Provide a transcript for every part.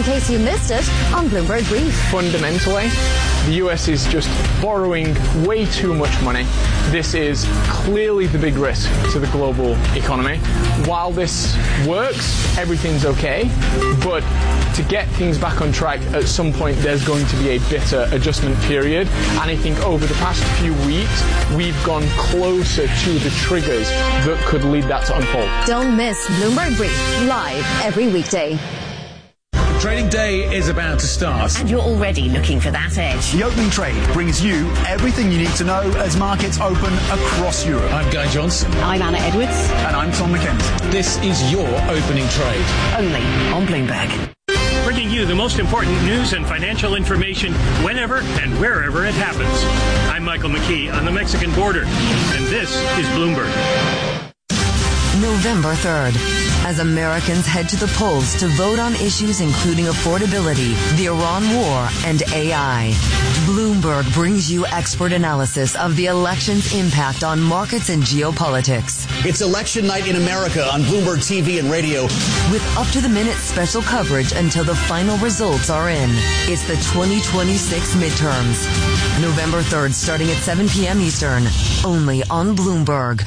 in case you missed it on Bloomberg Brief. Fundamentally, the US is just borrowing way too much money. This is clearly the big risk to the global economy. While this works, everything's okay, but to get things back on track, at some point there's going to be a bitter adjustment period, and I think over the past few weeks we've gone closer to the triggers that could lead that to unfold. Don't miss Bloomberg Brief, live every weekday. Trading day is about to start. And you're already looking for that edge. The Opening Trade brings you everything you need to know as markets open across Europe. I'm Guy Johnson. I'm Anna Edwards. And I'm Tom McKenzie. This is your Opening Trade. Only on Bloomberg. Bringing you the most important news and financial information whenever and wherever it happens. I'm Michael McKee on the Mexican border, and this is Bloomberg. November 3rd. As Americans head to the polls to vote on issues including affordability, the Iran war, and AI, Bloomberg brings you expert analysis of the election's impact on markets and geopolitics. It's election night in America on Bloomberg TV and radio. With up-to-the-minute special coverage until the final results are in. It's the 2026 midterms. November 3rd, starting at 7 p.m. Eastern, only on Bloomberg.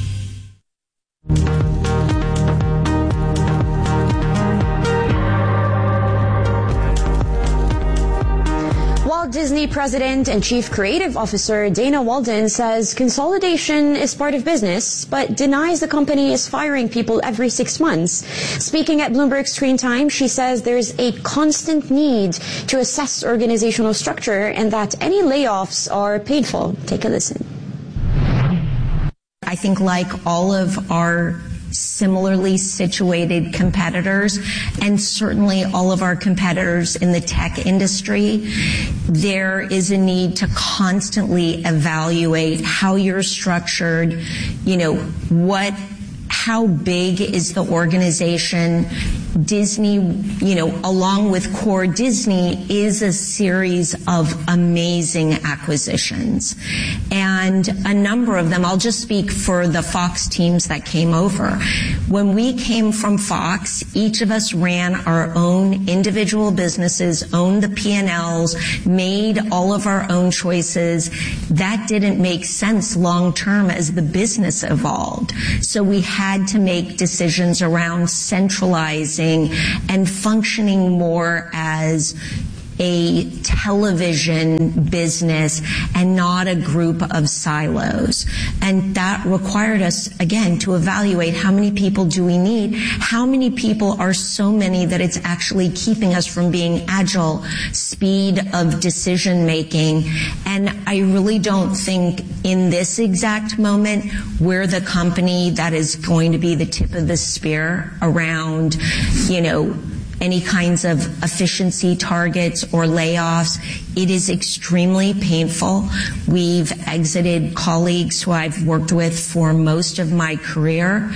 Walt Disney President and Chief Creative Officer Dana Walden says consolidation is part of business, but denies the company is firing people every 6 months. Speaking at Bloomberg Screen Time, she says there's a constant need to assess organizational structure and that any layoffs are painful. Take a listen. I think like all of our similarly situated competitors, and certainly all of our competitors in the tech industry, there is a need to constantly evaluate how you're structured, how big is the organization. Disney, along with core Disney, is a series of amazing acquisitions. And a number of them, I'll just speak for the Fox teams that came over. When we came from Fox, each of us ran our own individual businesses, owned the P&Ls, made all of our own choices. That didn't make sense long term as the business evolved. So we had to make decisions around centralizing and functioning more as a television business and not a group of silos. And that required us, again, to evaluate how many people do we need, how many people are so many that it's actually keeping us from being agile, speed of decision making. And I really don't think in this exact moment we're the company that is going to be the tip of the spear around, any kinds of efficiency targets or layoffs. It is extremely painful. We've exited colleagues who I've worked with for most of my career.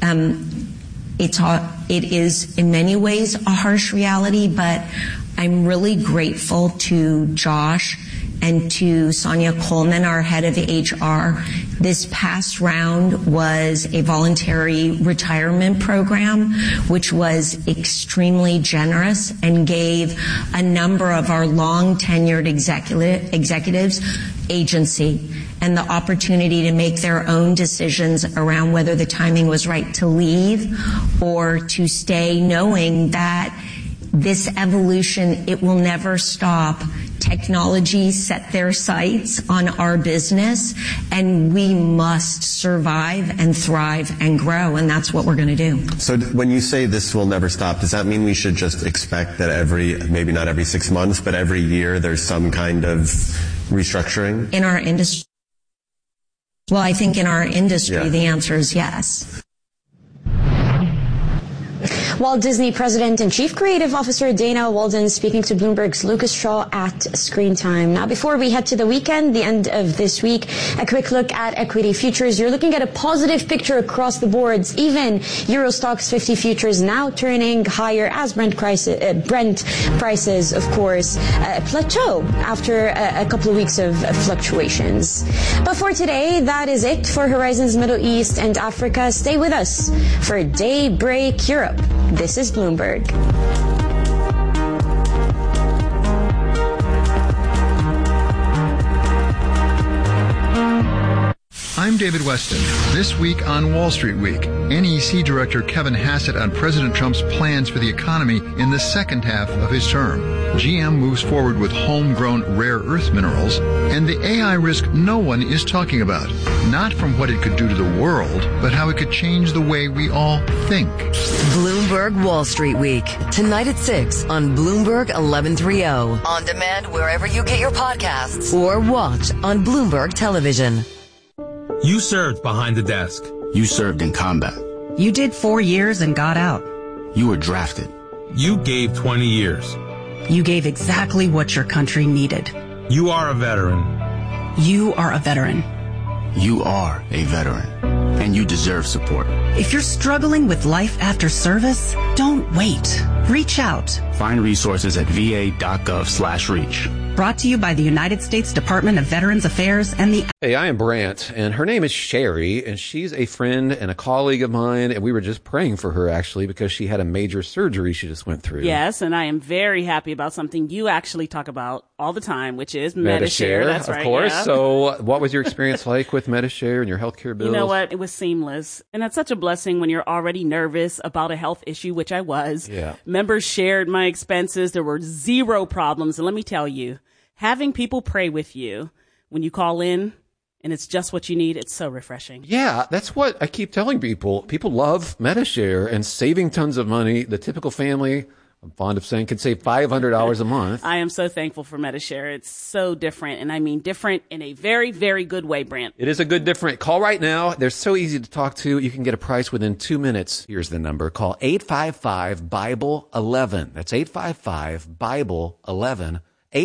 It is in many ways a harsh reality, but I'm really grateful to Josh and to Sonia Coleman, our head of HR. This past round was a voluntary retirement program, which was extremely generous and gave a number of our long-tenured executives agency and the opportunity to make their own decisions around whether the timing was right to leave or to stay, knowing that this evolution, it will never stop. Technology set their sights on our business, and we must survive and thrive and grow, and that's what we're going to do. So when you say this will never stop, does that mean we should just expect that maybe not every 6 months, but every year there's some kind of restructuring? In our industry? Well, I think in our industry, The answer is yes. Walt Disney President and Chief Creative Officer Dana Walden speaking to Bloomberg's Lucas Shaw at Screen Time. Now, before we head to the weekend, the end of this week, a quick look at equity futures. You're looking at a positive picture across the boards. Even Euro Stoxx 50 futures now turning higher as Brent prices, of course, plateau after a couple of weeks of fluctuations. But for today, that is it for Horizons Middle East and Africa. Stay with us for Daybreak Europe. This is Bloomberg. I'm David Weston. This week on Wall Street Week, NEC Director Kevin Hassett on President Trump's plans for the economy in the second half of his term. GM moves forward with homegrown rare earth minerals, and the AI risk no one is talking about. Not from what it could do to the world, but how it could change the way we all think. Bloomberg Wall Street Week. Tonight at 6 on Bloomberg 1130. On demand wherever you get your podcasts. Or watch on Bloomberg Television. You served behind the desk. You served in combat. You did 4 years and got out. You were drafted. You gave 20 years. You gave exactly what your country needed. You are a veteran. You are a veteran. You are a veteran. And you deserve support. If you're struggling with life after service, don't wait. Reach out. Find resources at va.gov/reach. Brought to you by the United States Department of Veterans Affairs and the... Hey, I am Brant, and her name is Sherry, and she's a friend and a colleague of mine, and we were just praying for her, actually, because she had a major surgery she just went through. Yes, and I am very happy about something you actually talk about all the time, which is Medi-Share. That's right. Of course. Yeah. So what was your experience like with Medi-Share and your healthcare bills? You know what? It was seamless. And that's such a blessing when you're already nervous about a health issue, which I was. Yeah. Members shared my expenses. There were zero problems. And let me tell you, having people pray with you when you call in and it's just what you need, it's so refreshing. Yeah, that's what I keep telling people. People love Medi-Share and saving tons of money. The typical family, I'm fond of saying, can save $500 a month. I am so thankful for Medi-Share. It's so different, and I mean different in a very, very good way, Brant. It is a good different. Call right now. They're so easy to talk to. You can get a price within 2 minutes. Here's the number. Call 855-BIBLE-11. That's 855-BIBLE-11.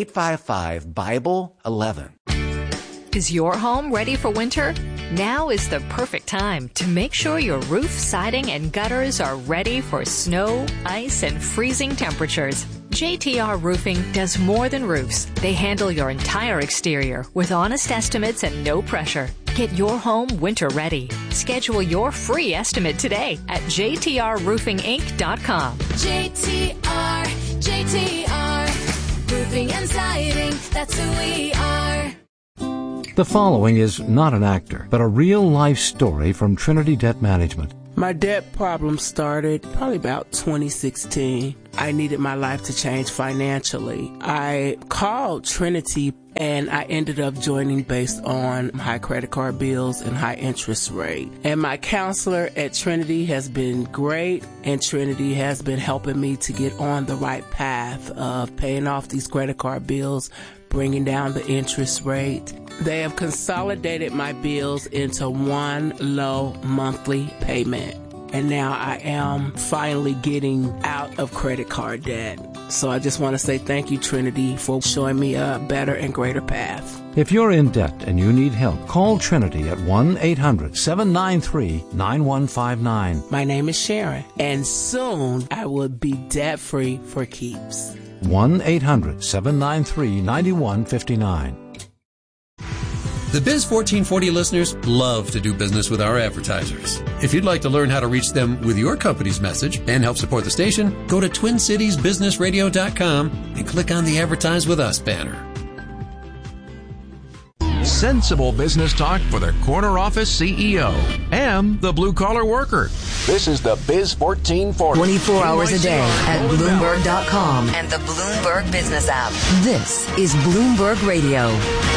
855-BIBLE-11. Is your home ready for winter? Now is the perfect time to make sure your roof, siding, and gutters are ready for snow, ice, and freezing temperatures. JTR Roofing does more than roofs. They handle your entire exterior with honest estimates and no pressure. Get your home winter ready. Schedule your free estimate today at jtrroofinginc.com. JTR, Roofing and Siding, that's who we are. The following is not an actor, but a real-life story from Trinity Debt Management. My debt problem started probably about 2016. I needed my life to change financially. I called Trinity and I ended up joining based on high credit card bills and high interest rate. And my counselor at Trinity has been great, and Trinity has been helping me to get on the right path of paying off these credit card bills, bringing down the interest rate. They have consolidated my bills into one low monthly payment. And now I am finally getting out of credit card debt. So I just want to say thank you, Trinity, for showing me a better and greater path. If you're in debt and you need help, call Trinity at 1-800-793-9159. My name is Sharon, and soon I will be debt-free for keeps. 1-800-793-9159. The Biz 1440 listeners love to do business with our advertisers. If you'd like to learn how to reach them with your company's message and help support the station, go to TwinCitiesBusinessRadio.com and click on the Advertise With Us banner. Sensible business talk for the corner office CEO and the blue-collar worker. This is the Biz 1440. 24 hours a day at Bloomberg.com and the Bloomberg Business app. This is Bloomberg Radio.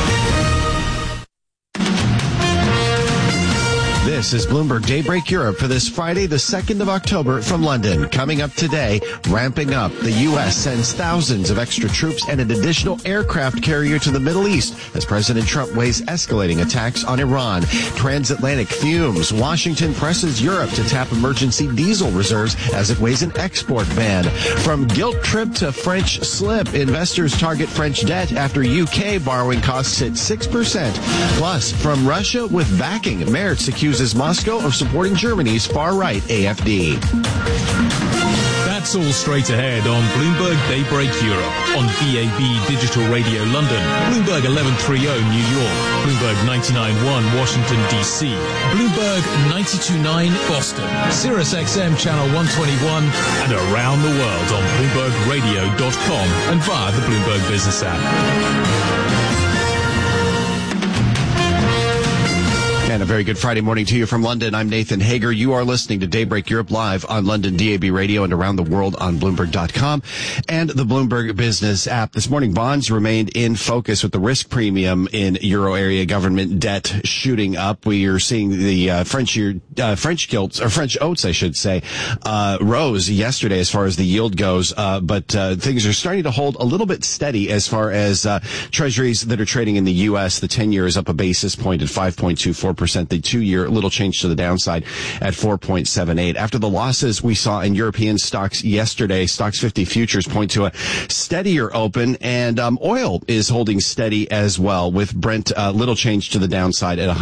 This is Bloomberg Daybreak Europe for this Friday, the 2nd of October from London. Coming up today, ramping up. The U.S. sends thousands of extra troops and an additional aircraft carrier to the Middle East as President Trump weighs escalating attacks on Iran. Transatlantic fumes. Washington presses Europe to tap emergency diesel reserves as it weighs an export ban. From guilt trip to French slip, investors target French debt after UK borrowing costs hit 6%. Plus, from Russia with backing, Merz accuses Moscow of supporting Germany's far-right AfD. That's all straight ahead on Bloomberg Daybreak Europe, on DAB Digital Radio London, Bloomberg 1130 New York, Bloomberg 99.1 Washington, D.C., Bloomberg 92.9 Boston, Sirius XM Channel 121, and around the world on BloombergRadio.com and via the Bloomberg Business app. And a very good Friday morning to you from London. I'm Nathan Hager. You are listening to Daybreak Europe live on London DAB Radio and around the world on Bloomberg.com and the Bloomberg Business app. This morning, bonds remained in focus with the risk premium in euro area government debt shooting up. We are seeing the French gilts, or French oats, I should say, rose yesterday as far as the yield goes. But things are starting to hold a little bit steady as far as treasuries that are trading in the U.S. The 10-year is up a basis point at 5.24%. The 2-year, little change to the downside at 4.78. After the losses we saw in European stocks yesterday, Stocks 50 futures point to a steadier open, and oil is holding steady as well, with Brent little change to the downside at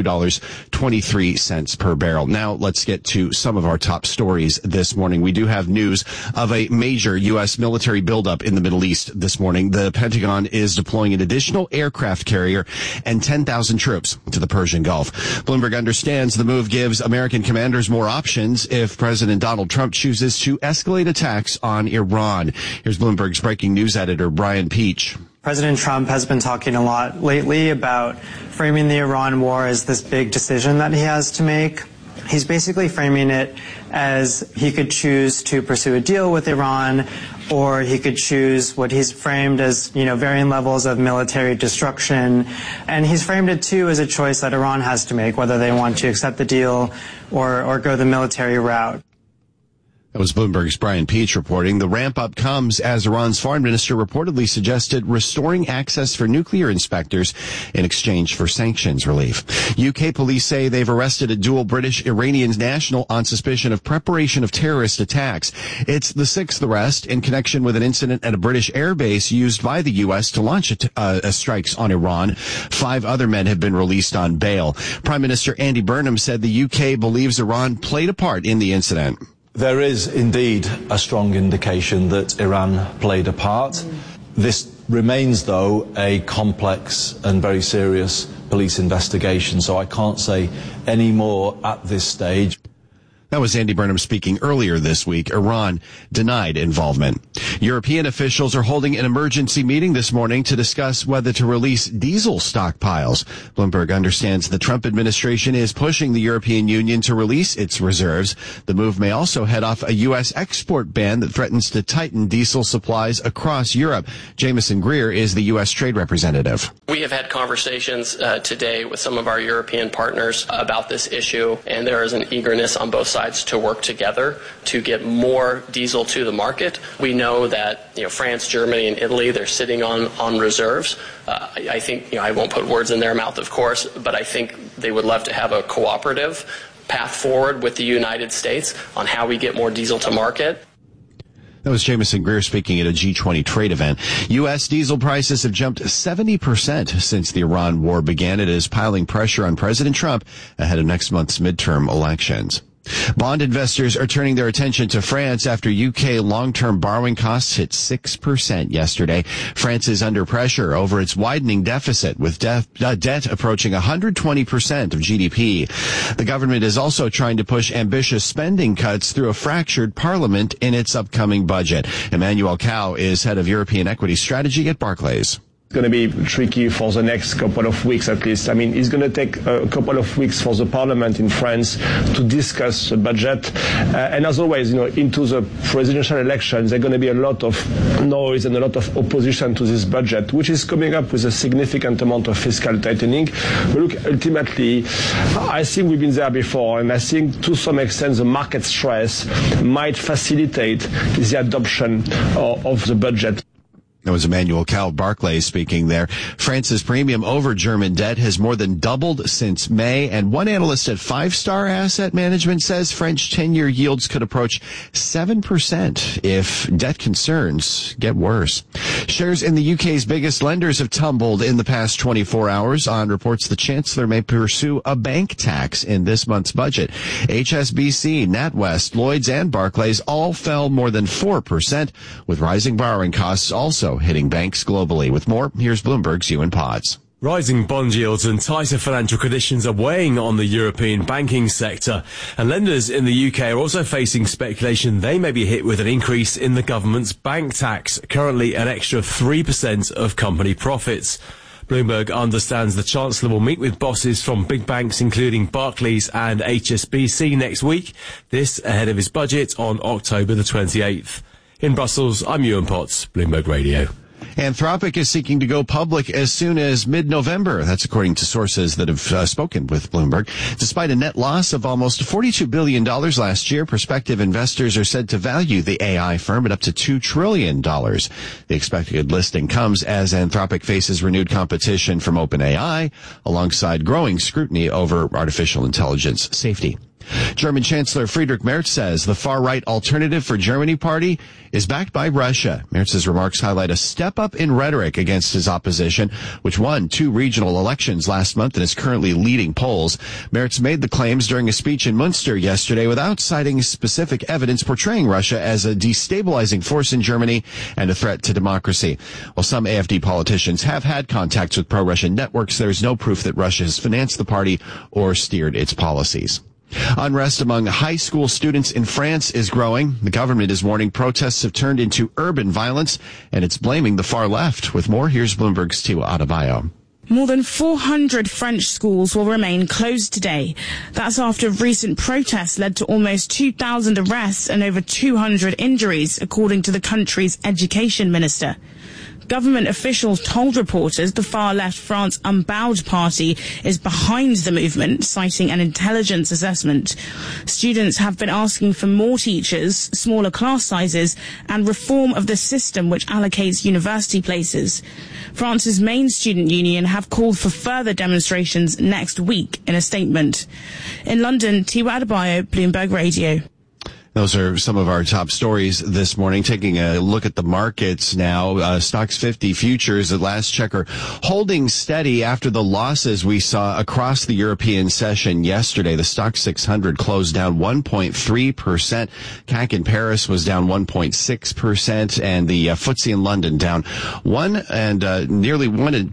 $102.23 per barrel. Now let's get to some of our top stories this morning. We do have news of a major U.S. military buildup in the Middle East this morning. The Pentagon is deploying an additional aircraft carrier and 10,000 troops to the Persian Gulf. Bloomberg understands the move gives American commanders more options if President Donald Trump chooses to escalate attacks on Iran. Here's Bloomberg's breaking news editor, Brian Peach. President Trump has been talking a lot lately about framing the Iran war as this big decision that he has to make. He's basically framing it as he could choose to pursue a deal with Iran, or he could choose what he's framed as, varying levels of military destruction. And he's framed it, too, as a choice that Iran has to make, whether they want to accept the deal or go the military route. That was Bloomberg's Brian Peach reporting. The ramp-up comes as Iran's foreign minister reportedly suggested restoring access for nuclear inspectors in exchange for sanctions relief. UK police say they've arrested a dual British-Iranian national on suspicion of preparation of terrorist attacks. It's the sixth arrest in connection with an incident at a British airbase used by the U.S. to launch strikes on Iran. 5 other men have been released on bail. Prime Minister Andy Burnham said the UK believes Iran played a part in the incident. There is indeed a strong indication that Iran played a part. This remains, though, a complex and very serious police investigation, so I can't say any more at this stage. That was Andy Burnham speaking earlier this week. Iran denied involvement. European officials are holding an emergency meeting this morning to discuss whether to release diesel stockpiles. Bloomberg understands the Trump administration is pushing the European Union to release its reserves. The move may also head off a U.S. export ban that threatens to tighten diesel supplies across Europe. Jameson Greer is the U.S. trade representative. We have had conversations today with some of our European partners about this issue, and there is an eagerness on both sides to work together to get more diesel to the market. We know that France, Germany, and Italy, they're sitting on reserves. I think I won't put words in their mouth, of course, but I think they would love to have a cooperative path forward with the United States on how we get more diesel to market. That was Jameson Greer speaking at a G20 trade event. U.S. diesel prices have jumped 70% since the Iran war began. It is piling pressure on President Trump ahead of next month's midterm elections. Bond investors are turning their attention to France after UK long-term borrowing costs hit 6% yesterday. France is under pressure over its widening deficit, with debt approaching 120% of GDP. The government is also trying to push ambitious spending cuts through a fractured parliament in its upcoming budget. Emmanuel Cao is head of European equity strategy at Barclays. It's going to be tricky for the next couple of weeks at least. I mean, it's going to take a couple of weeks for the parliament in France to discuss the budget. And as always, into the presidential elections, there's going to be a lot of noise and a lot of opposition to this budget, which is coming up with a significant amount of fiscal tightening. But look, ultimately, I think we've been there before, and I think to some extent the market stress might facilitate the adoption of the budget. That was Emmanuel Cao of Barclays speaking there. France's premium over German debt has more than doubled since May, and one analyst at 5-Star Asset Management says French 10-year yields could approach 7% if debt concerns get worse. Shares in the UK's biggest lenders have tumbled in the past 24 hours on reports the Chancellor may pursue a bank tax in this month's budget. HSBC, NatWest, Lloyds, and Barclays all fell more than 4%, with rising borrowing costs also hitting banks globally. With more, here's Bloomberg's Ewan Potts. Rising bond yields and tighter financial conditions are weighing on the European banking sector, and lenders in the UK are also facing speculation they may be hit with an increase in the government's bank tax, currently an extra 3% of company profits. Bloomberg understands the Chancellor will meet with bosses from big banks including Barclays and HSBC next week. This ahead of his budget on October the 28th. In Brussels, I'm Ewan Potts, Bloomberg Radio. Anthropic is seeking to go public as soon as mid-November. That's according to sources that have spoken with Bloomberg. Despite a net loss of almost $42 billion last year, prospective investors are said to value the AI firm at up to $2 trillion. The expected listing comes as Anthropic faces renewed competition from OpenAI, alongside growing scrutiny over artificial intelligence safety. German Chancellor Friedrich Merz says the far-right Alternative for Germany party is backed by Russia. Merz's remarks highlight a step-up in rhetoric against his opposition, which won 2 regional elections last month and is currently leading polls. Merz made the claims during a speech in Münster yesterday without citing specific evidence portraying Russia as a destabilizing force in Germany and a threat to democracy. While some AfD politicians have had contacts with pro-Russian networks, there is no proof that Russia has financed the party or steered its policies. Unrest among high school students in France is growing. The government is warning protests have turned into urban violence, and it's blaming the far left. With more, here's Bloomberg's Tiwa Adebayo. More than 400 French schools will remain closed today. That's after recent protests led to almost 2,000 arrests and over 200 injuries, according to the country's education minister. Government officials told reporters the far-left France Unbowed party is behind the movement, citing an intelligence assessment. Students have been asking for more teachers, smaller class sizes, and reform of the system which allocates university places. France's main student union have called for further demonstrations next week in a statement. In London, Tiwa Adebayo, Bloomberg Radio. Those are some of our top stories this morning. Taking a look at the markets now, Stoxx 50 futures at last check are holding steady after the losses we saw across the European session yesterday. The Stoxx 600 closed down 1.3%. CAC in Paris was down 1.6%, and the FTSE in London down nearly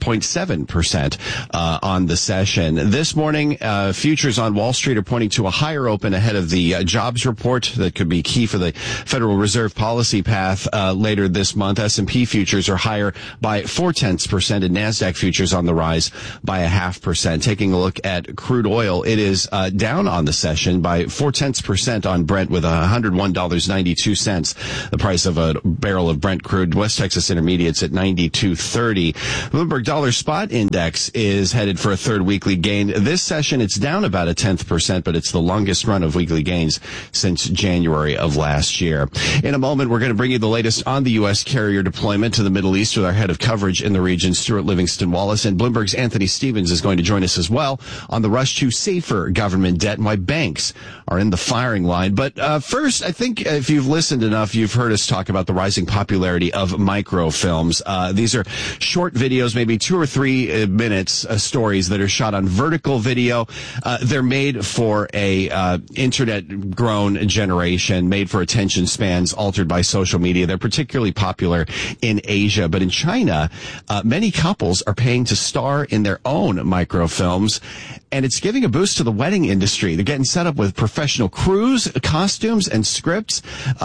1.7% on the session. This morning, futures on Wall Street are pointing to a higher open ahead of the jobs report that could be key for the Federal Reserve policy path later this month. S&P futures are higher by 0.4%, and NASDAQ futures on the rise by 0.5%. Taking a look at crude oil, it is down on the session by 0.4% on Brent with $101.92. The price of a barrel of Brent crude. West Texas Intermediates at 92.30. Bloomberg Dollar Spot Index is headed for a third weekly gain. This session, it's down about 0.1%, but it's the longest run of weekly gains since January of last year. In a moment, we're going to bring you the latest on the U.S. carrier deployment to the Middle East with our head of coverage in the region, Stuart Livingston Wallace, and Bloomberg's Anthony Stevens is going to join us as well on the rush to safer government debt and why banks are in the firing line. But first, I think if you've listened enough, you've heard us talk about the rising popularity of microfilms. These are short videos, maybe 2 or 3 minutes, stories that are shot on vertical video. They're made for a internet-grown generation, made for attention spans altered by social media. They're particularly popular in Asia, but in China, many couples are paying to star in their own microfilms, and it's giving a boost to the wedding industry. They're getting set up with professional crews, costumes, and scripts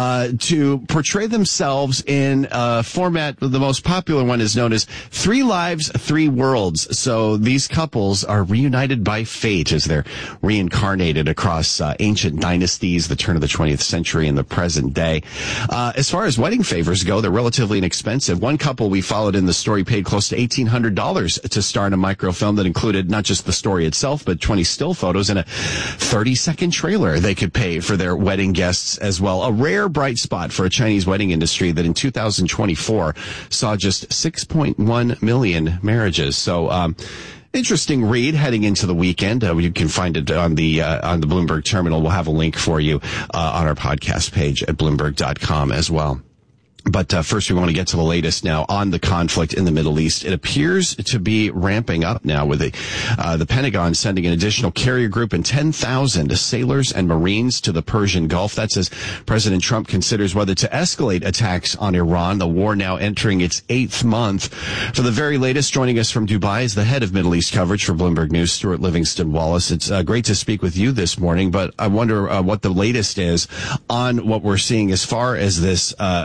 to portray themselves in a format. The most popular one is known as 3 Lives, 3 Worlds. So these couples are reunited by fate as they're reincarnated across ancient dynasties, the turn of the 20th century and the present day. As far as wedding favors go, they're relatively inexpensive. One couple we followed in the story paid close to $1,800 to star in a microfilm that included not just the story itself, but 20 still photos and a 30-second trailer they could pay for their wedding guests as well. A rare bright spot for a Chinese wedding industry that in 2024 saw just 6.1 million marriages. So, interesting read heading into the weekend. You can find it on the Bloomberg terminal. We'll have a link for you on our podcast page at Bloomberg.com as well. But first, we want to get to the latest now on the conflict in the Middle East. It appears to be ramping up now with the Pentagon sending an additional carrier group and 10,000 sailors and Marines to the Persian Gulf. That's as President Trump considers whether to escalate attacks on Iran, the war now entering its 8th month. For the very latest, joining us from Dubai is the head of Middle East coverage for Bloomberg News, Stuart Livingston Wallace. It's great to speak with you this morning, but I wonder what the latest is on what we're seeing as far as this additional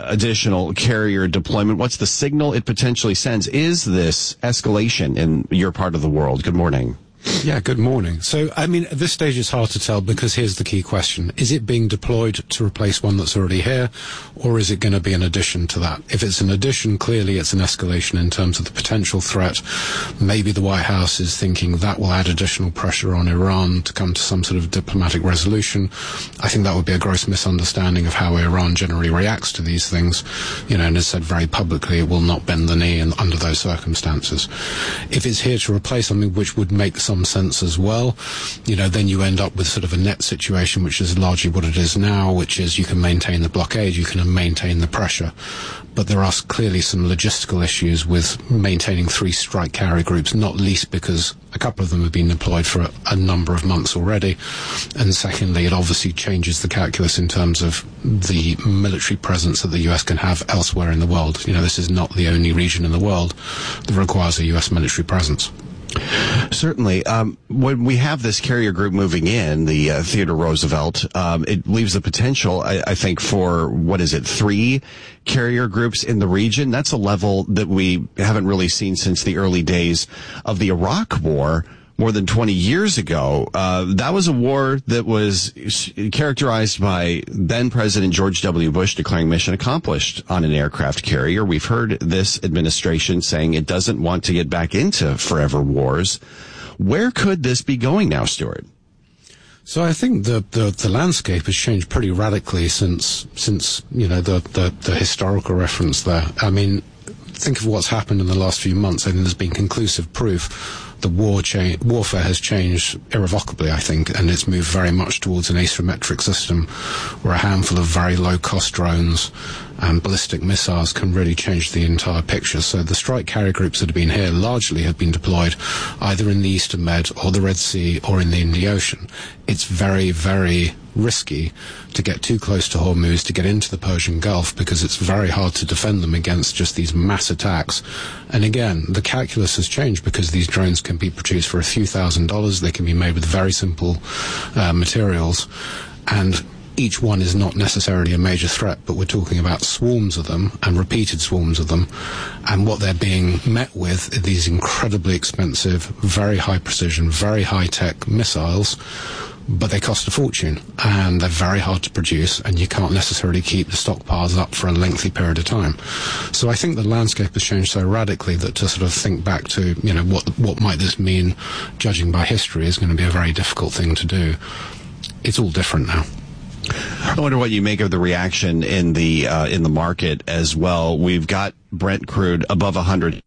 additional carrier deployment. What's the signal it potentially sends? Is this escalation in your part of the world? Good morning. Yeah, good morning. So, I mean, at this stage it's hard to tell because here's the key question. Is it being deployed to replace one that's already here, or is it going to be an addition to that? If it's an addition, clearly it's an escalation in terms of the potential threat. Maybe the White House is thinking that will add additional pressure on Iran to come to some sort of diplomatic resolution. I think that would be a gross misunderstanding of how Iran generally reacts to these things. You know, and has said very publicly it will not bend the knee under those circumstances. If it's here to replace something which would make some sense as well, you know, then you end up with sort of a net situation, which is largely what it is now, which is you can maintain the blockade, you can maintain the pressure, but there are clearly some logistical issues with maintaining 3 strike carrier groups, not least because a couple of them have been deployed for a number of months already, and secondly, it obviously changes the calculus in terms of the military presence that the US can have elsewhere in the world. You know, this is not the only region in the world that requires a US military presence. Certainly. When we have this carrier group moving in, the Theodore Roosevelt, it leaves the potential, I think, for, 3 carrier groups in the region. That's a level that we haven't really seen since the early days of the Iraq War. More than 20 years ago, that was a war that was characterized by then President George W. Bush declaring mission accomplished on an aircraft carrier. We've heard this administration saying it doesn't want to get back into forever wars. Where could this be going now, Stuart? So I think the landscape has changed pretty radically since you know the historical reference there. I mean, think of what's happened in the last few months. I think there's been conclusive proof the warfare has changed irrevocably, I think, and it's moved very much towards an asymmetric system where a handful of very low-cost drones and ballistic missiles can really change the entire picture. So the strike carrier groups that have been here largely have been deployed either in the Eastern Med or the Red Sea or in the Indian Ocean. It's very, very risky to get too close to Hormuz, to get into the Persian Gulf, because it's very hard to defend them against just these mass attacks. And again, the calculus has changed because these drones can be produced for a few $1,000s. They can be made with very simple materials, and each one is not necessarily a major threat, but we're talking about swarms of them and repeated swarms of them, and what they're being met with are these incredibly expensive, very high precision, very high-tech missiles, but they cost a fortune, and they're very hard to produce, and you can't necessarily keep the stockpiles up for a lengthy period of time. So I think the landscape has changed so radically that to sort of think back to, you know, what might this mean, judging by history, is going to be a very difficult thing to do. It's all different now. I wonder what you make of the reaction in the market as well. We've got Brent crude above 100,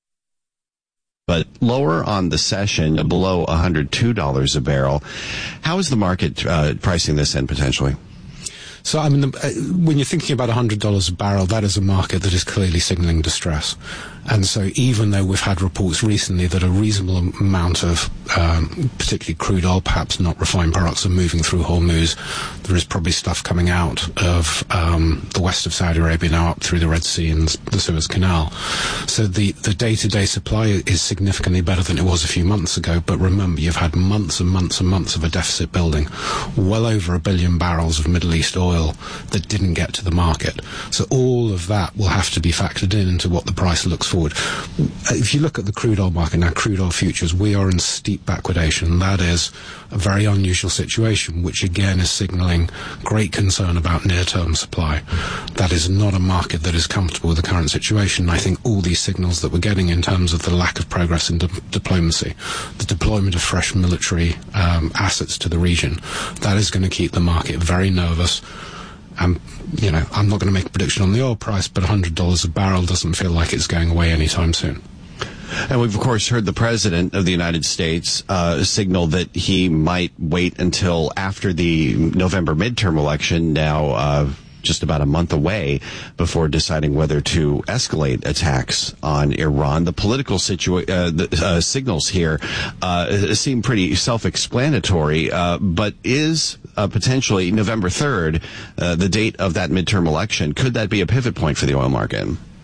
but lower on the session, below $102 a barrel. How is the market pricing this in potentially? So, I mean, when you're thinking about $100 a barrel, that is a market that is clearly signaling distress. And so even though we've had reports recently that a reasonable amount of, particularly crude oil, perhaps not refined products, are moving through Hormuz, there is probably stuff coming out of the west of Saudi Arabia now up through the Red Sea and the Suez Canal. So the day-to-day supply is significantly better than it was a few months ago. But remember, you've had months and months and months of a deficit building, well over 1 billion barrels of Middle East oil that didn't get to the market. So all of that will have to be factored into what the price looks forward. If you look at the crude oil market now, crude oil futures, we are in steep backwardation. That is a very unusual situation, which again is signaling great concern about near-term supply. That is not a market that is comfortable with the current situation. I think all these signals that we're getting in terms of the lack of progress in diplomacy, the deployment of fresh military assets to the region, that is going to keep the market very nervous. You know, I'm not going to make a prediction on the oil price, but $100 a barrel doesn't feel like it's going away anytime soon. And we've, of course, heard the President of the United States signal that he might wait until after the November midterm election, now just about a month away, before deciding whether to escalate attacks on Iran. The political signals here seem pretty self-explanatory, but is potentially November 3rd, the date of that midterm election, could that be a pivot point for the oil market?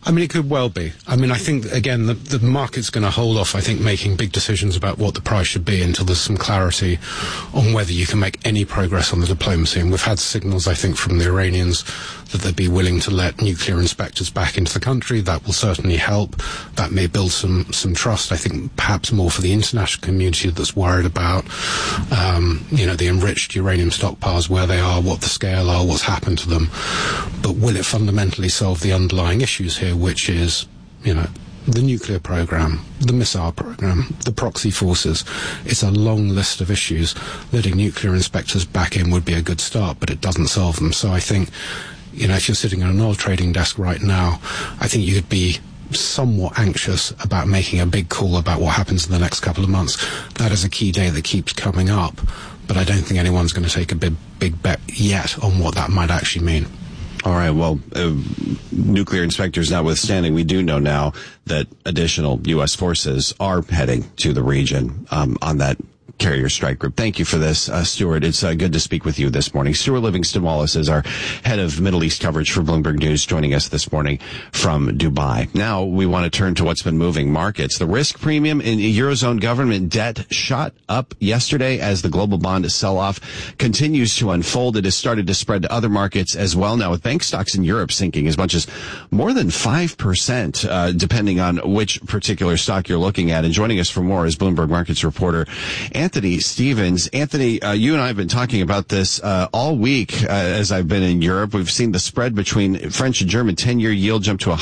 I mean, it could well be. I mean, I think, again, the market's going to hold off, I think, making big decisions about what the price should be until there's some clarity on whether you can make any progress on the diplomacy. And we've had signals, I think, from the Iranians that they'd be willing to let nuclear inspectors back into the country. That will certainly help. That may build some trust, I think, perhaps more for the international community that's worried about, the enriched uranium stockpiles, where they are, what the scale are, what's happened to them. But will it fundamentally solve the underlying issues here, which is, the nuclear program, the missile program, the proxy forces? It's a long list of issues. Letting nuclear inspectors back in would be a good start, but it doesn't solve them. So I think, if you're sitting at an oil trading desk right now, I think you could be somewhat anxious about making a big call about what happens in the next couple of months. That is a key day that keeps coming up, but I don't think anyone's going to take a big bet yet on what that might actually mean. All right. Well, nuclear inspectors notwithstanding, we do know now that additional U.S. forces are heading to the region on that carrier strike group. Thank you for this, Stuart. It's good to speak with you this morning. Stuart Livingston Wallace is our head of Middle East coverage for Bloomberg News, joining us this morning from Dubai. Now we want to turn to what's been moving markets. The risk premium in Eurozone government debt shot up yesterday as the global bond sell-off continues to unfold. It has started to spread to other markets as well now, with bank stocks in Europe sinking as much as more than 5%, depending on which particular stock you're looking at. And joining us for more is Bloomberg Markets reporter Anthony Stevens. Anthony, you and I have been talking about this all week as I've been in Europe. We've seen the spread between French and German 10-year yield jump to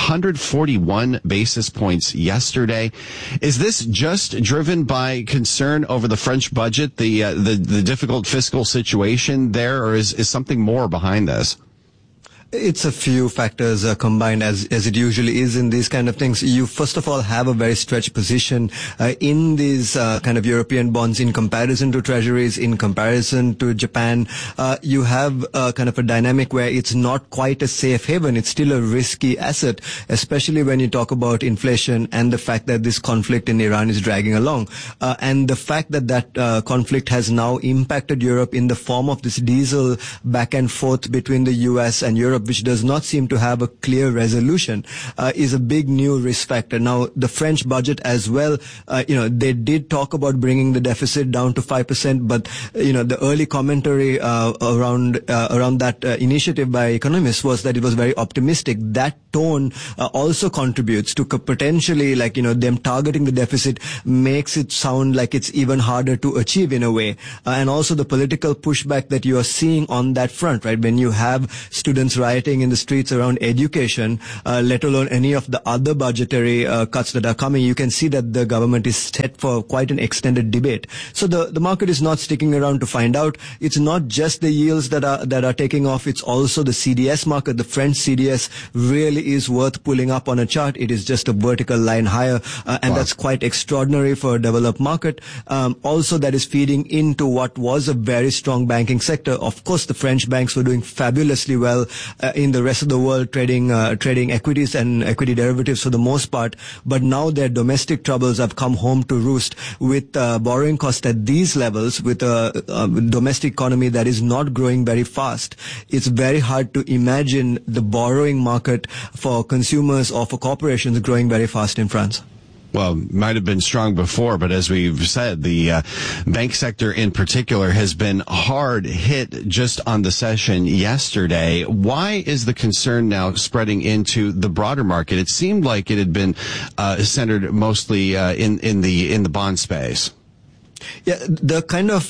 141 basis points yesterday. Is this just driven by concern over the French budget, the difficult fiscal situation there, or is something more behind this? It's a few factors combined, as it usually is in these kind of things. You first of all have a very stretched position in these kind of European bonds in comparison to treasuries, in comparison to Japan. You have kind of a dynamic where it's not quite a safe haven. It's still a risky asset, especially when you talk about inflation and the fact that this conflict in Iran is dragging along. And the fact that conflict has now impacted Europe in the form of this diesel back and forth between the US and Europe, which does not seem to have a clear resolution, is a big new risk factor. Now, the French budget as well, they did talk about bringing the deficit down to 5%, but, the early commentary around that initiative by economists was that it was very optimistic. That tone also contributes to potentially, them targeting the deficit makes it sound like it's even harder to achieve in a way. And also the political pushback that you are seeing on that front, right? When you have students rioting in the streets around education, let alone any of the other budgetary cuts that are coming, you can see that the government is set for quite an extended debate. So the market is not sticking around to find out. It's not just the yields that are taking off. It's also the CDS market. The French CDS really is worth pulling up on a chart. It is just a vertical line higher, and that's quite extraordinary for a developed market. Also, that is feeding into what was a very strong banking sector. Of course, the French banks were doing fabulously well in the rest of the world, trading equities and equity derivatives for the most part. But now their domestic troubles have come home to roost with borrowing costs at these levels, with a domestic economy that is not growing very fast. It's very hard to imagine the borrowing market for consumers or for corporations growing very fast in France. Well, might have been strong before, but as we've said, the bank sector in particular has been hard hit just on the session yesterday. Why is the concern now spreading into the broader market? It seemed like it had been centered mostly in the bond space. Yeah, the kind of,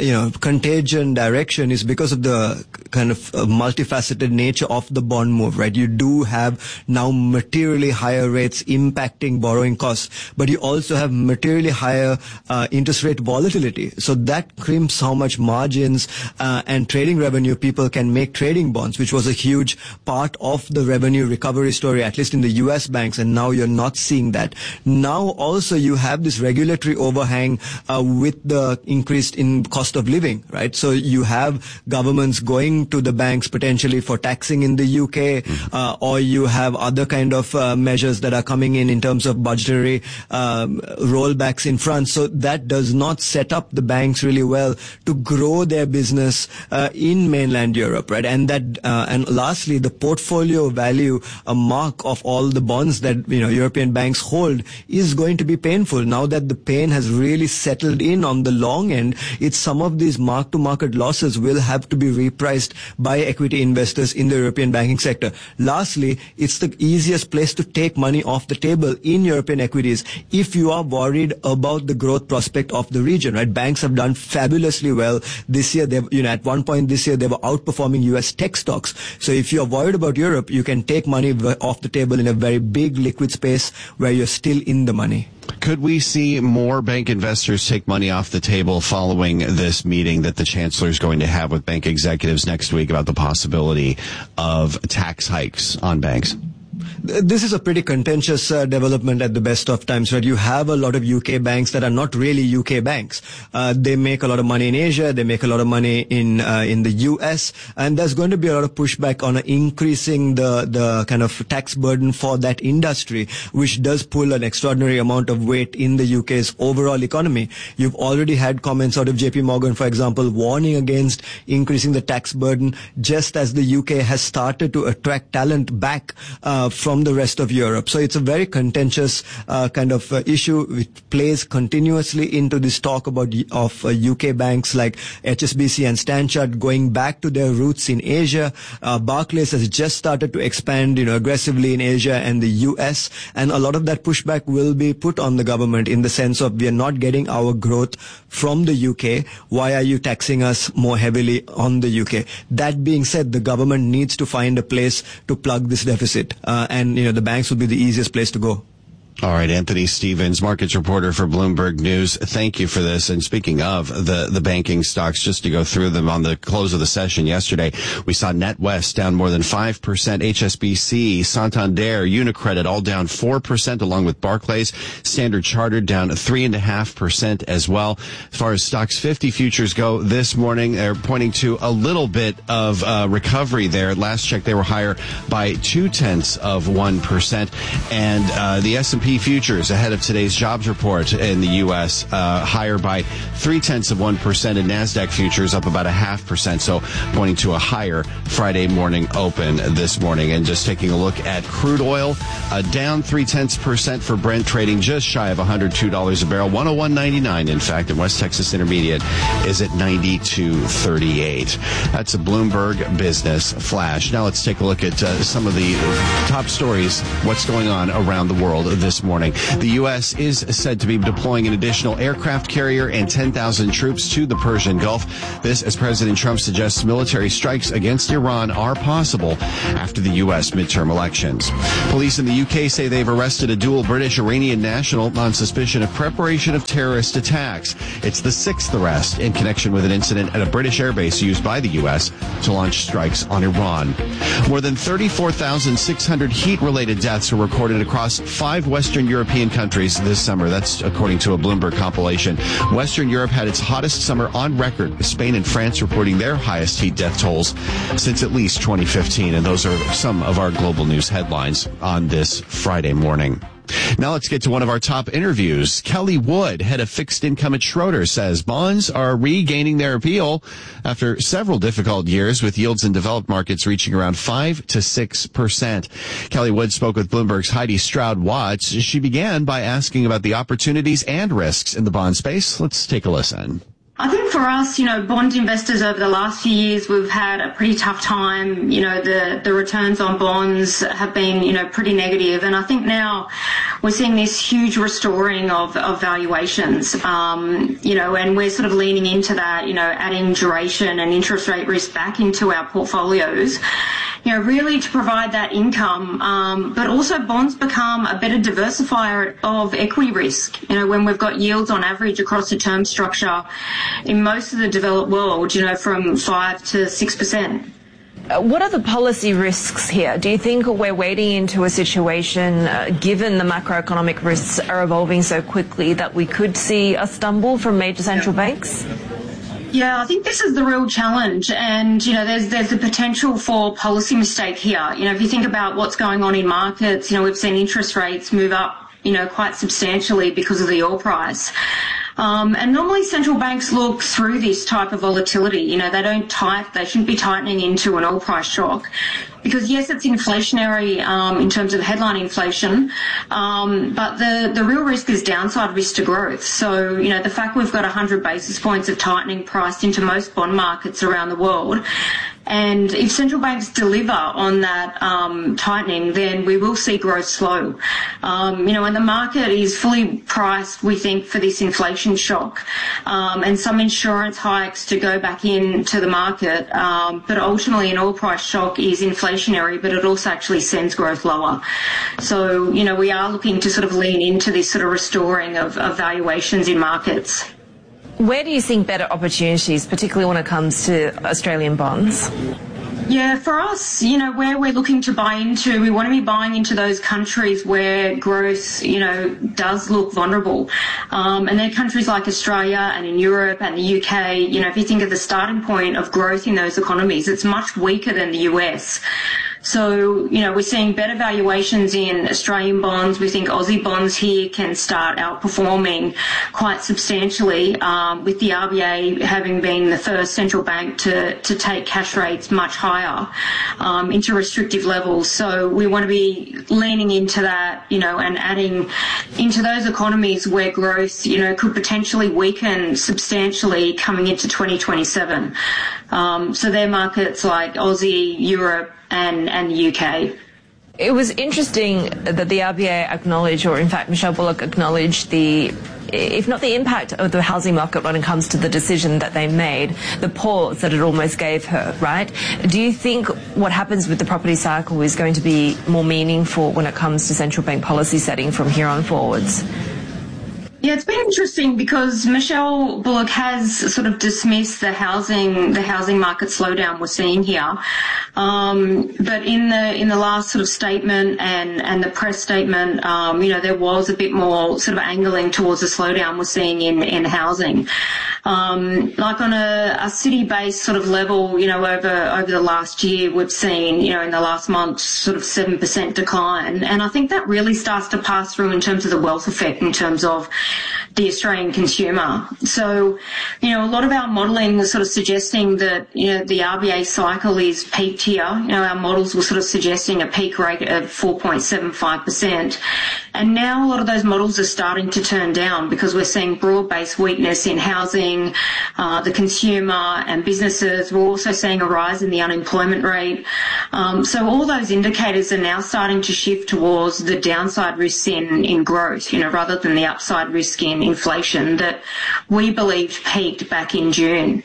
contagion direction is because of the kind of multifaceted nature of the bond move, right? You do have now materially higher rates impacting borrowing costs, but you also have materially higher interest rate volatility. So that crimps how much margins and trading revenue people can make trading bonds, which was a huge part of the revenue recovery story, at least in the US banks, and now you're not seeing that. Now also you have this regulatory overhang with the increase in cost of living, right? So you have governments going to the banks potentially for taxing in the UK, or you have other kind of measures that are coming in terms of budgetary rollbacks in France. So that does not set up the banks really well to grow their business in mainland Europe, right? And lastly, the portfolio value, a mark of all the bonds that European banks hold, is going to be painful. Now that the pain has really settled in on the long end, it's some of these mark-to-market losses will have to be repriced by equity investors in the European banking sector. Lastly, it's the easiest place to take money off the table in European equities if you are worried about the growth prospect of the region, right? Banks have done fabulously well this year. At one point this year, they were outperforming US tech stocks. So if you're worried about Europe, you can take money off the table in a very big liquid space where you're still in the money. Could we see more bank investors take money off the table following this meeting that the Chancellor is going to have with bank executives next week about the possibility of tax hikes on banks? This is a pretty contentious development at the best of times, right? You have a lot of UK banks that are not really UK banks. They make a lot of money in Asia. They make a lot of money in the US. And there's going to be a lot of pushback on increasing the kind of tax burden for that industry, which does pull an extraordinary amount of weight in the UK's overall economy. You've already had comments out of JP Morgan, for example, warning against increasing the tax burden just as the UK has started to attract talent back from the rest of Europe. So it's a very contentious kind of issue which plays continuously into this talk of UK banks like HSBC and Standard Chartered going back to their roots in Asia. Barclays has just started to expand aggressively in Asia and the US, and a lot of that pushback will be put on the government in the sense of we are not getting our growth from the UK. Why are you taxing us more heavily on the UK? That being said, the government needs to find a place to plug this deficit. And the banks will be the easiest place to go. All right, Anthony Stevens, markets reporter for Bloomberg News. Thank you for this. And speaking of the banking stocks, just to go through them on the close of the session yesterday, we saw NetWest down more than 5%, HSBC, Santander, Unicredit all down 4%, along with Barclays, Standard Chartered down 3.5% as well. As far as Stocks 50 futures go this morning, they're pointing to a little bit of recovery there. Last check, they were higher by 0.2%. And the S&P futures ahead of today's jobs report in the U.S. Higher by 0.3%, and NASDAQ futures up about 0.5%. So pointing to a higher Friday morning open this morning. And just taking a look at crude oil, down 0.3% for Brent, trading just shy of $102 a barrel, 101.99. In fact, and West Texas Intermediate is at 92.38. That's a Bloomberg Business Flash. Now let's take a look at some of the top stories. What's going on around the world this morning. The U.S. is said to be deploying an additional aircraft carrier and 10,000 troops to the Persian Gulf. This as President Trump suggests military strikes against Iran are possible after the U.S. midterm elections. Police in the U.K. say they've arrested a dual British-Iranian national on suspicion of preparation of terrorist attacks. It's the sixth arrest in connection with an incident at a British airbase used by the U.S. to launch strikes on Iran. More than 34,600 heat-related deaths were recorded across 5 Western European countries this summer. That's according to a Bloomberg compilation. Western Europe had its hottest summer on record, with Spain and France reporting their highest heat death tolls since at least 2015. And those are some of our global news headlines on this Friday morning. Now let's get to one of our top interviews. Kelly Wood, head of fixed income at Schroeder, says bonds are regaining their appeal after several difficult years, with yields in developed markets reaching around 5 to 6%. Kelly Wood spoke with Bloomberg's Heidi Stroud-Watts. She began by asking about the opportunities and risks in the bond space. Let's take a listen. I think for us, bond investors over the last few years, we've had a pretty tough time. The returns on bonds have been, pretty negative. And I think now we're seeing this huge restoring of valuations, and we're sort of leaning into that, adding duration and interest rate risk back into our portfolios, really to provide that income. But also bonds become a better diversifier of equity risk, when we've got yields on average across the term structure in most of the developed world, from 5 to 6%. What are the policy risks here? Do you think we're wading into a situation, given the macroeconomic risks are evolving so quickly, that we could see a stumble from major central banks? Yeah, I think this is the real challenge, and there's the potential for policy mistake here. If you think about what's going on in markets, we've seen interest rates move up, quite substantially because of the oil price. And normally central banks look through this type of volatility. They shouldn't be tightening into an oil price shock, because yes, it's inflationary in terms of headline inflation, but the real risk is downside risk to growth. So, the fact we've got 100 basis points of tightening priced into most bond markets around the world, and if central banks deliver on that tightening, then we will see growth slow. And the market is fully priced, we think, for this inflation shock, and some insurance hikes to go back into the market. But ultimately, an oil price shock is inflationary, but it also actually sends growth lower. So, we are looking to sort of lean into this sort of restoring of valuations in markets. Where do you see better opportunities, particularly when it comes to Australian bonds? Yeah, for us, where we're looking to buy into, we want to be buying into those countries where growth, does look vulnerable. And they're countries like Australia and in Europe and the UK. If you think of the starting point of growth in those economies, it's much weaker than the US. So, we're seeing better valuations in Australian bonds. We think Aussie bonds here can start outperforming quite substantially, with the RBA having been the first central bank to take cash rates much higher into restrictive levels. So we want to be leaning into that, and adding into those economies where growth, could potentially weaken substantially coming into 2027. So they're markets like Aussie, Europe, and the UK. It was interesting that the RBA acknowledged, or in fact Michelle Bullock acknowledged if not the impact of the housing market when it comes to the decision that they made, the pause that it almost gave her, right? Do you think what happens with the property cycle is going to be more meaningful when it comes to central bank policy setting from here on forwards? Yeah, it's been interesting because Michelle Bullock has sort of dismissed the housing market slowdown we're seeing here. But in the last sort of statement and the press statement, there was a bit more sort of angling towards the slowdown we're seeing in housing. Like on a city-based sort of level, over the last year, we've seen, in the last month, sort of 7% decline. And I think that really starts to pass through in terms of the wealth effect, in terms of the Australian consumer. So, a lot of our modelling was sort of suggesting that, the RBA cycle is peaked here. Our models were sort of suggesting a peak rate of 4.75%. And now a lot of those models are starting to turn down because we're seeing broad-based weakness in housing, the consumer and businesses. We're also seeing a rise in the unemployment rate. So all those indicators are now starting to shift towards the downside risks in growth, rather than the upside risk in inflation that we believed peaked back in June.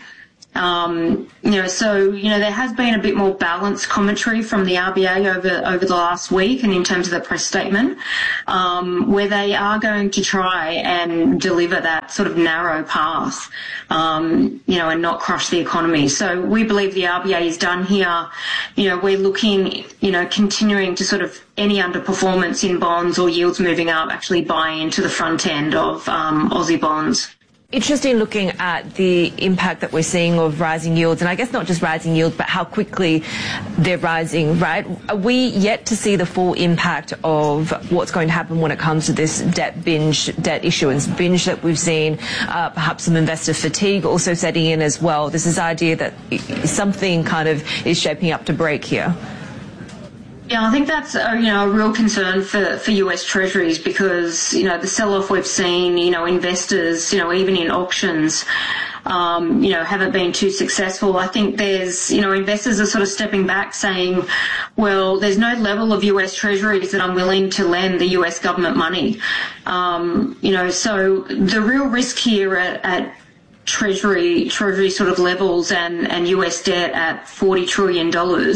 There has been a bit more balanced commentary from the RBA over the last week, and in terms of the press statement, where they are going to try and deliver that sort of narrow path, and not crush the economy. So we believe the RBA is done here. We're looking, continuing to sort of any underperformance in bonds or yields moving up, actually buying into the front end of Aussie bonds. Interesting looking at the impact that we're seeing of rising yields, and I guess not just rising yields, but how quickly they're rising, right? Are we yet to see the full impact of what's going to happen when it comes to this debt issuance binge that we've seen, perhaps some investor fatigue also setting in as well? There's this idea that something kind of is shaping up to break here. Yeah, I think that's a real concern for US Treasuries because, the sell-off we've seen, investors, even in auctions, haven't been too successful. I think there's, investors are sort of stepping back saying, well, there's no level of US Treasuries that I'm willing to lend the US government money. So the real risk here at Treasury sort of levels and US debt at $40 trillion,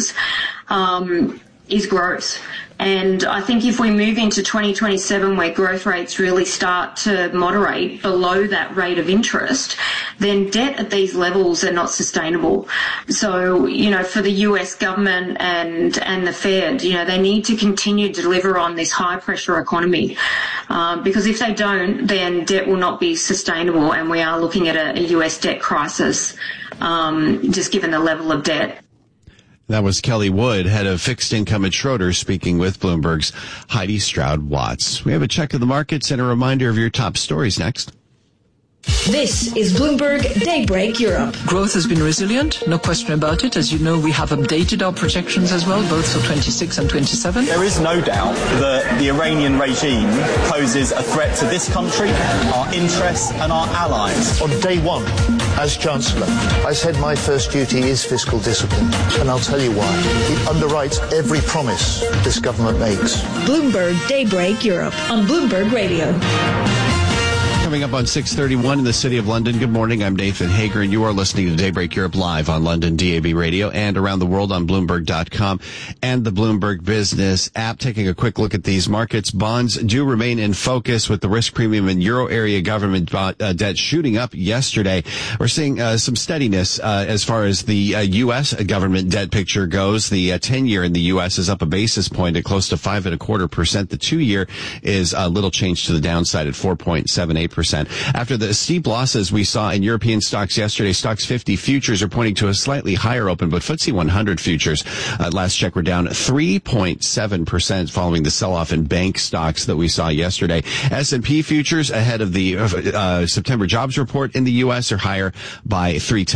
is growth. And I think if we move into 2027 where growth rates really start to moderate below that rate of interest, then debt at these levels are not sustainable. So, for the US government and the Fed, they need to continue to deliver on this high pressure economy, because if they don't, then debt will not be sustainable, and we are looking at a US debt crisis, just given the level of debt. That was Kelly Wood, head of fixed income at Schroders, speaking with Bloomberg's Heidi Stroud-Watts. We have a check of the markets and a reminder of your top stories next. This is Bloomberg Daybreak Europe. Growth has been resilient, no question about it. As you know, we have updated our projections as well, both for 26 and 27. There is no doubt that the Iranian regime poses a threat to this country, our interests and our allies. On day one, as Chancellor, I said my first duty is fiscal discipline, and I'll tell you why. It underwrites every promise this government makes. Bloomberg Daybreak Europe on Bloomberg Radio. Coming up on 6:31 in the City of London. Good morning. I'm Nathan Hager, and you are listening to Daybreak Europe live on London DAB Radio and around the world on Bloomberg.com and the Bloomberg Business app. Taking a quick look at these markets. Bonds do remain in focus with the risk premium in euro area government debt shooting up yesterday. We're seeing some steadiness as far as the U.S. government debt picture goes. The 10-year in the U.S. is up a basis point at close to 5.25%. The 2-year is a little change to the downside at 4.78%. After the steep losses we saw in European stocks yesterday, Stocks 50 futures are pointing to a slightly higher open, but FTSE 100 futures, last check, were down 3.7% following the sell-off in bank stocks that we saw yesterday. S&P futures ahead of the September jobs report in the U.S. are higher by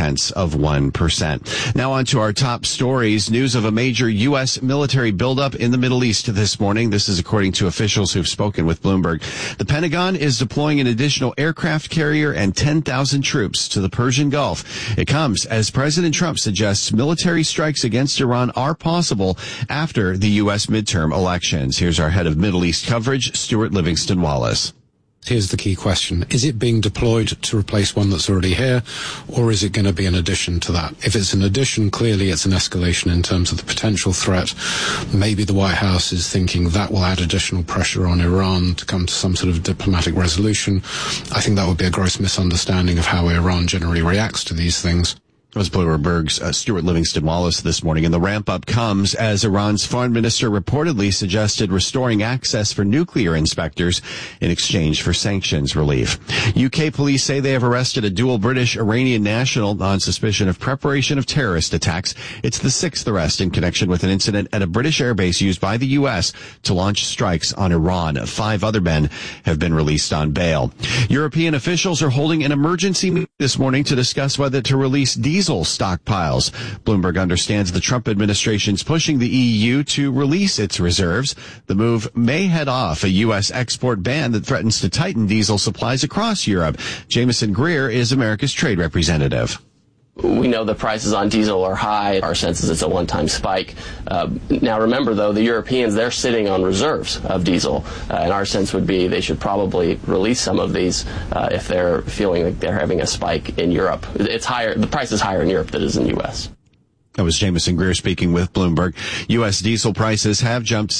0.3%. Now on to our top stories. News of a major U.S. military buildup in the Middle East this morning. This is according to officials who've spoken with Bloomberg. The Pentagon is deploying an additional aircraft carrier and 10,000 troops to the Persian Gulf. It comes as President Trump suggests military strikes against Iran are possible after the U.S. midterm elections. Here's our head of Middle East coverage, Stuart Livingston Wallace. Here's the key question. Is it being deployed to replace one that's already here, or is it going to be an addition to that? If it's an addition, clearly it's an escalation in terms of the potential threat. Maybe the White House is thinking that will add additional pressure on Iran to come to some sort of diplomatic resolution. I think that would be a gross misunderstanding of how Iran generally reacts to these things. That was Bloomberg's Stuart Livingston Wallace this morning. And the ramp-up comes as Iran's foreign minister reportedly suggested restoring access for nuclear inspectors in exchange for sanctions relief. UK police say they have arrested a dual British-Iranian national on suspicion of preparation of terrorist attacks. It's the 6th arrest in connection with an incident at a British airbase used by the U.S. to launch strikes on Iran. 5 other men have been released on bail. European officials are holding an emergency meeting this morning to discuss whether to release diesel stockpiles. Bloomberg understands the Trump administration's pushing the EU to release its reserves. The move may head off a U.S. export ban that threatens to tighten diesel supplies across Europe. Jameson Greer is America's trade representative. We know the prices on diesel are high. Our sense is it's a one-time spike. Now remember, though, the Europeans, they're sitting on reserves of diesel. And our sense would be they should probably release some of these if they're feeling like they're having a spike in Europe. It's higher. The price is higher in Europe than it is in the U.S. That was Jameson Greer speaking with Bloomberg. U.S. diesel prices have jumped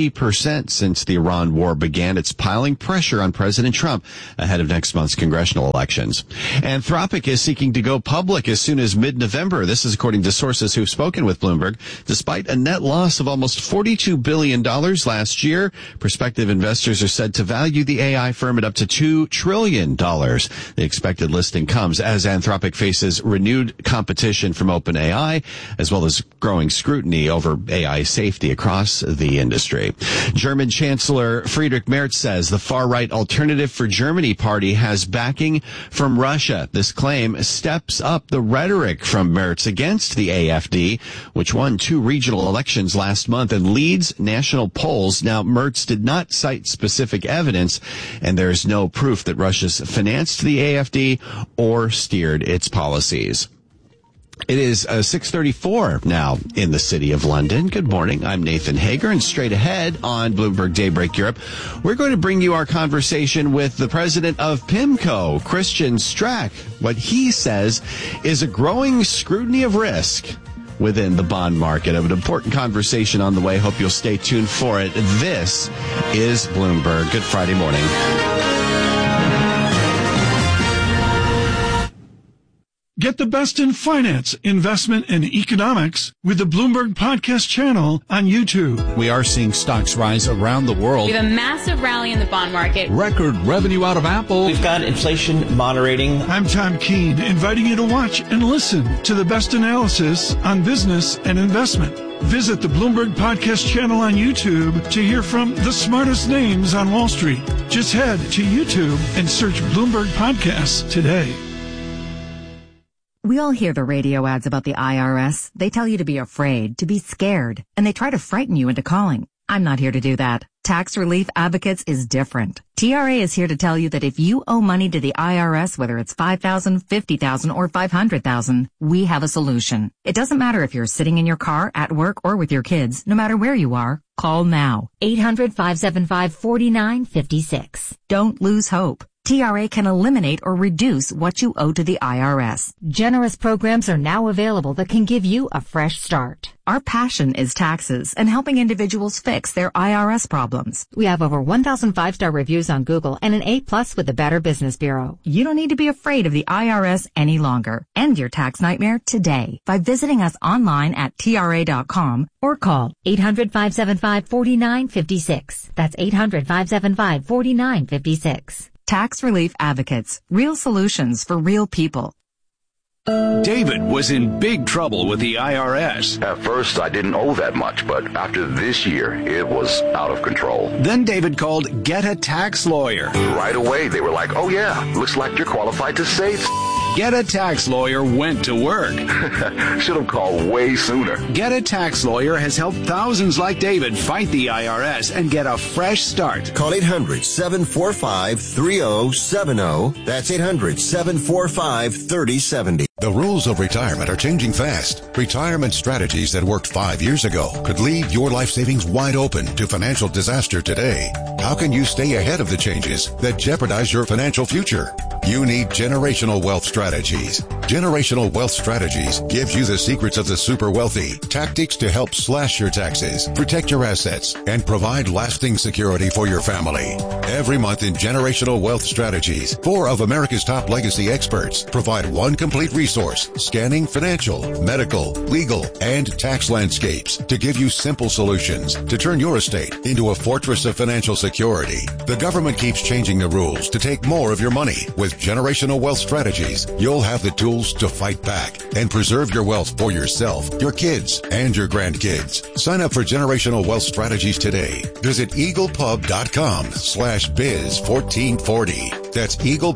70% since the Iran war began. It's piling pressure on President Trump ahead of next month's congressional elections. Anthropic is seeking to go public as soon as mid-November. This is according to sources who've spoken with Bloomberg. Despite a net loss of almost $42 billion last year, prospective investors are said to value the AI firm at up to $2 trillion. The expected listing comes as Anthropic faces renewed competition from OpenAI, as well as growing scrutiny over AI safety across the industry. German Chancellor Friedrich Merz says the far-right Alternative for Germany party has backing from Russia. This claim steps up the rhetoric from Merz against the AfD, which won 2 regional elections last month and leads national polls. Now, Merz did not cite specific evidence, and there is no proof that Russia's financed the AfD or steered its policies. It is 6:34 now in the City of London. Good morning. I'm Nathan Hager, and straight ahead on Bloomberg Daybreak Europe, we're going to bring you our conversation with the president of PIMCO, Christian Stracke. What he says is a growing scrutiny of risk within the bond market. Of an important conversation on the way. Hope you'll stay tuned for it. This is Bloomberg. Good Friday morning. Get the best in finance, investment, and economics with the Bloomberg Podcast channel on YouTube. We are seeing stocks rise around the world. We have a massive rally in the bond market. Record revenue out of Apple. We've got inflation moderating. I'm Tom Keene, inviting you to watch and listen to the best analysis on business and investment. Visit the Bloomberg Podcast channel on YouTube to hear from the smartest names on Wall Street. Just head to YouTube and search Bloomberg Podcasts today. We all hear the radio ads about the IRS. They tell you to be afraid, to be scared, and they try to frighten you into calling. I'm not here to do that. Tax Relief Advocates is different. TRA is here to tell you that if you owe money to the IRS, whether it's $5,000, $50,000, or $500,000, we have a solution. It doesn't matter if you're sitting in your car, at work, or with your kids. No matter where you are, call now. 800-575-4956. Don't lose hope. TRA can eliminate or reduce what you owe to the IRS. Generous programs are now available that can give you a fresh start. Our passion is taxes and helping individuals fix their IRS problems. We have over 1,000 5-star reviews on Google and an A+ with the Better Business Bureau. You don't need to be afraid of the IRS any longer. End your tax nightmare today by visiting us online at TRA.com or call 800-575-4956. That's 800-575-4956. Tax Relief Advocates. Real solutions for real people. David was in big trouble with the IRS. At first, I didn't owe that much, but after this year, it was out of control. Then David called Get a Tax Lawyer. Right away, they were like, oh yeah, looks like you're qualified to say Get a Tax Lawyer went to work. Should have called way sooner. Get a Tax Lawyer has helped thousands like David fight the IRS and get a fresh start. Call 800-745-3070. That's 800-745-3070. The rules of retirement are changing fast. Retirement strategies that worked 5 years ago could leave your life savings wide open to financial disaster today. How can you stay ahead of the changes that jeopardize your financial future? You need Generational Wealth Strategies. Generational Wealth Strategies gives you the secrets of the super wealthy, tactics to help slash your taxes, protect your assets, and provide lasting security for your family. Every month in Generational Wealth Strategies, 4 of America's top legacy experts provide one complete resource scanning financial, medical, legal, and tax landscapes to give you simple solutions to turn your estate into a fortress of financial security. The government keeps changing the rules to take more of your money. With Generational Wealth Strategies, you'll have the tools to fight back and preserve your wealth for yourself, your kids, and your grandkids. Sign up for Generational Wealth Strategies today. Visit eaglepub.com/biz1440. That's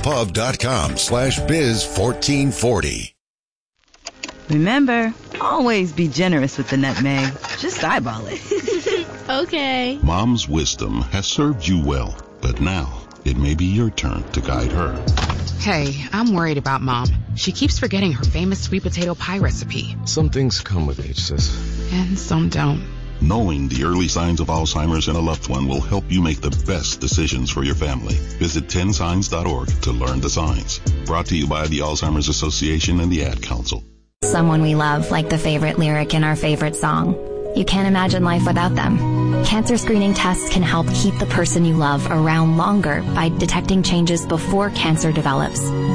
eaglepub.com/biz1440. Remember, always be generous with the nutmeg. Just eyeball it. Okay. Mom's wisdom has served you well, but now it may be your turn to guide her. Hey, I'm worried about Mom. She keeps forgetting her famous sweet potato pie recipe. Some things come with age, sis. And some don't. Knowing the early signs of Alzheimer's in a loved one will help you make the best decisions for your family. Visit 10signs.org to learn the signs. Brought to you by the Alzheimer's Association and the Ad Council. Someone we love, like the favorite lyric in our favorite song. You can't imagine life without them. Cancer screening tests can help keep the person you love around longer by detecting changes before cancer develops.